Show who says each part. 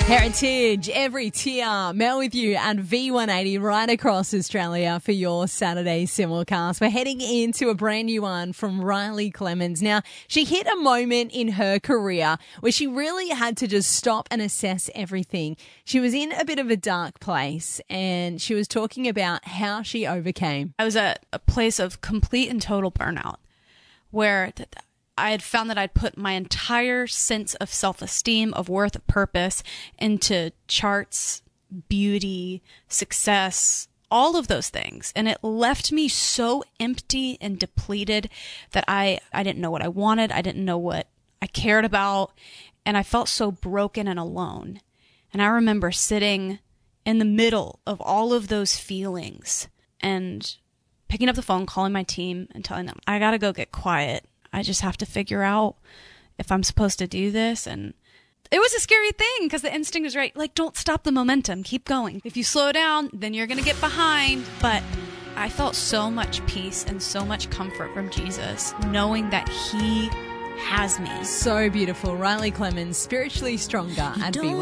Speaker 1: Heritage, every tier. Mel with you at V180 right across Australia for your Saturday simulcast. We're heading into a brand new one from Riley Clemens. Now, she hit a moment in her career where she really had to just stop and assess everything. She was in a bit of a dark place and she was talking about how she overcame.
Speaker 2: I was at a place of complete and total burnout where I had found that I'd put my entire sense of self-esteem, of worth, of purpose into charts, beauty, success, all of those things. And it left me so empty and depleted that I didn't know what I wanted. I didn't know what I cared about. And I felt so broken and alone. And I remember sitting in the middle of all of those feelings and picking up the phone, calling my team and telling them, I got to go get quiet. I just have to figure out if I'm supposed to do this. And it was a scary thing because the instinct was right. Like, don't stop the momentum. Keep going. If you slow down, then you're going to get behind. But I felt so much peace and so much comfort from Jesus, knowing that he has me.
Speaker 1: So beautiful. Riley Clemens, spiritually stronger at V1.